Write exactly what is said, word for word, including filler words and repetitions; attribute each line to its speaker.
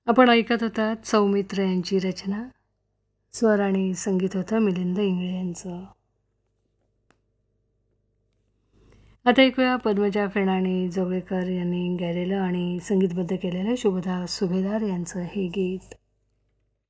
Speaker 1: आपण ऐकत होतात सौमित्र यांची रचना, स्वर आणि संगीत होतं मिलिंद इंगळे यांचं. आता ऐकूया पद्मजा फेणाणी जोगळेकर यांनी गायलेलं आणि संगीतबद्ध केलेलं शुभदा सुभेदार यांचं हे गीत.